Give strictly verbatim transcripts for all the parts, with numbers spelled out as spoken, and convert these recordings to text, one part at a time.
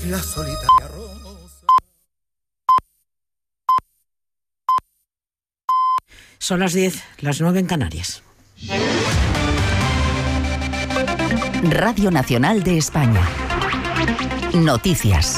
la solitaria rosa. Son las diez, las nueve en Canarias. Radio Nacional de España. Noticias.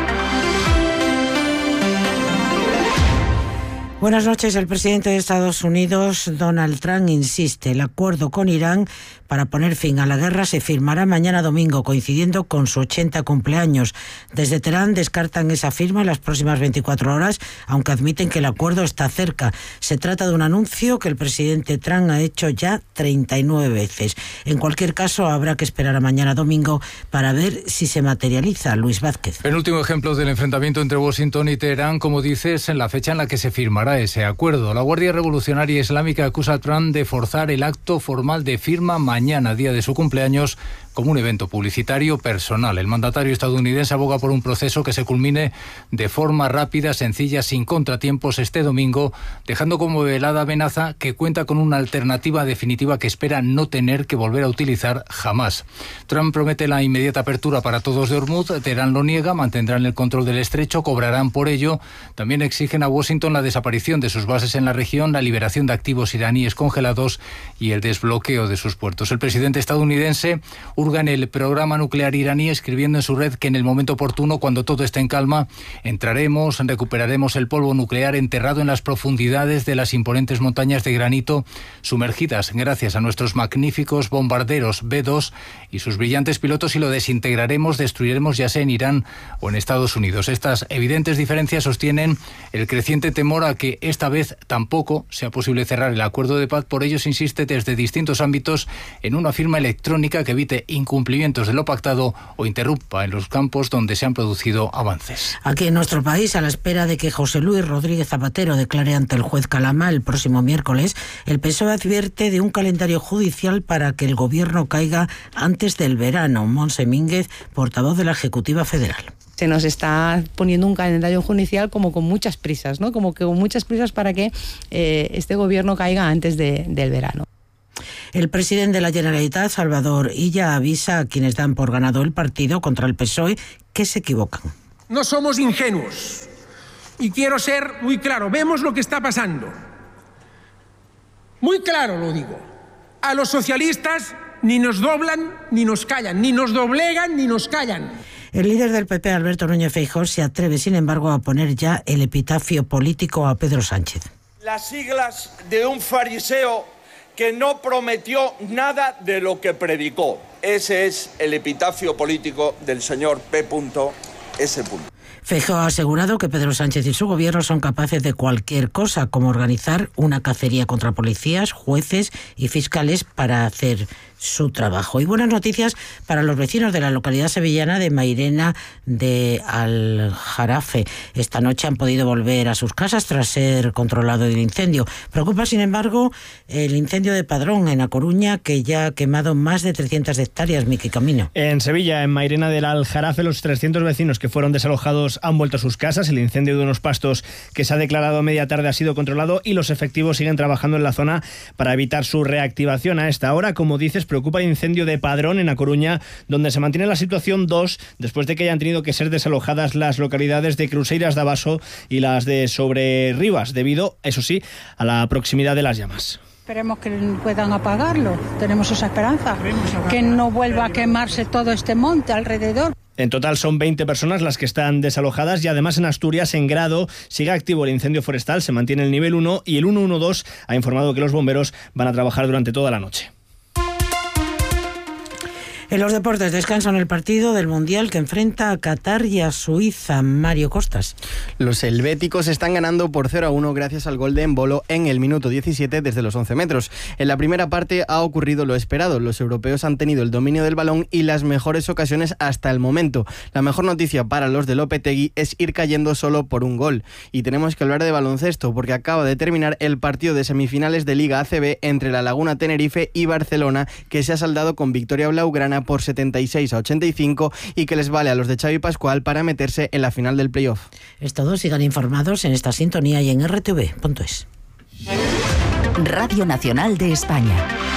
Buenas noches. El presidente de Estados Unidos, Donald Trump, insiste. El acuerdo con Irán para poner fin a la guerra se firmará mañana domingo, coincidiendo con su ochenta cumpleaños. Desde Teherán descartan esa firma en las próximas veinticuatro horas, aunque admiten que el acuerdo está cerca. Se trata de un anuncio que el presidente Trump ha hecho ya treinta y nueve veces. En cualquier caso, habrá que esperar a mañana domingo para ver si se materializa. Luis Vázquez. Penúltimo ejemplo del enfrentamiento entre Washington y Teherán, como dices, en la fecha en la que se firmará ese acuerdo. La Guardia Revolucionaria Islámica acusa a Trump de forzar el acto formal de firma mañana, día de su cumpleaños, como un evento publicitario personal. El mandatario estadounidense aboga por un proceso que se culmine de forma rápida, sencilla, sin contratiempos este domingo, dejando como velada amenaza que cuenta con una alternativa definitiva que espera no tener que volver a utilizar jamás. Trump promete la inmediata apertura para todos de Hormuz, Teherán lo niega, mantendrán el control del estrecho, cobrarán por ello. También exigen a Washington la desaparición de sus bases en la región, la liberación de activos iraníes congelados y el desbloqueo de sus puertos. El presidente estadounidense hurga en el programa nuclear iraní, escribiendo en su red que en el momento oportuno, cuando todo esté en calma, entraremos, recuperaremos el polvo nuclear enterrado en las profundidades de las imponentes montañas de granito sumergidas gracias a nuestros magníficos bombarderos B dos y sus brillantes pilotos, y lo desintegraremos, destruiremos ya sea en Irán o en Estados Unidos. Estas evidentes diferencias sostienen el creciente temor a que esta vez tampoco sea posible cerrar el acuerdo de paz. Por ello se insiste desde distintos ámbitos en una firma electrónica que evite incumplimientos de lo pactado o interrumpa en los campos donde se han producido avances. Aquí en nuestro país, a la espera de que José Luis Rodríguez Zapatero declare ante el juez Calama el próximo miércoles, el P S O E advierte de un calendario judicial para que el gobierno caiga antes del verano. Montse Mínguez, portavoz de la Ejecutiva Federal. Se nos está poniendo un calendario judicial como con muchas prisas, ¿no? Como que con muchas prisas para que eh, este gobierno caiga antes de, del verano. El presidente de la Generalitat, Salvador Illa, avisa a quienes dan por ganado el partido contra el P S O E que se equivocan. No somos ingenuos. Y quiero ser muy claro. Vemos lo que está pasando. Muy claro lo digo. A los socialistas ni nos doblan ni nos callan. Ni nos doblegan ni nos callan. El líder del P P, Alberto Núñez Feijóo, se atreve, sin embargo, a poner ya el epitafio político a Pedro Sánchez. Las siglas de un fariseo que no prometió nada de lo que predicó. Ese es el epitafio político del señor P. S. Feijóo ha asegurado que Pedro Sánchez y su gobierno son capaces de cualquier cosa, como organizar una cacería contra policías, jueces y fiscales para hacer su trabajo. Y buenas noticias para los vecinos de la localidad sevillana de Mairena de Aljarafe. Esta noche han podido volver a sus casas tras ser controlado el incendio. Preocupa, sin embargo, el incendio de Padrón, en A Coruña, que ya ha quemado más de trescientas hectáreas. Miki Camino. En Sevilla, en Mairena del Aljarafe, los trescientos vecinos que fueron desalojados han vuelto a sus casas. El incendio de unos pastos que se ha declarado a media tarde ha sido controlado y los efectivos siguen trabajando en la zona para evitar su reactivación. A esta hora, como dices, preocupa el incendio de Padrón, en A Coruña, donde se mantiene la situación dos, después de que hayan tenido que ser desalojadas las localidades de Cruceiras de Abaso y las de Sobrerribas, debido, eso sí, a la proximidad de las llamas. Esperemos que puedan apagarlo, tenemos esa esperanza, que no vuelva a quemarse todo este monte alrededor. En total son veinte personas las que están desalojadas y además en Asturias, en Grado, sigue activo el incendio forestal, se mantiene el nivel uno y el ciento doce ha informado que los bomberos van a trabajar durante toda la noche. En los deportes, descanso en el partido del Mundial que enfrenta a Qatar y a Suiza. Mario Costas. Los helvéticos están ganando por cero a uno gracias al gol de Embolo en el minuto diecisiete desde los once metros. En la primera parte ha ocurrido lo esperado. Los europeos han tenido el dominio del balón y las mejores ocasiones hasta el momento. La mejor noticia para los de Lopetegui es ir cayendo solo por un gol. Y tenemos que hablar de baloncesto porque acaba de terminar el partido de semifinales de Liga A C B entre La Laguna Tenerife y Barcelona, que se ha saldado con victoria blaugrana por setenta y seis a ochenta y cinco y que les vale a los de Xavi Pascual para meterse en la final del playoff. Es todo, sigan informados en esta sintonía y en R T V punto es. Radio Nacional de España.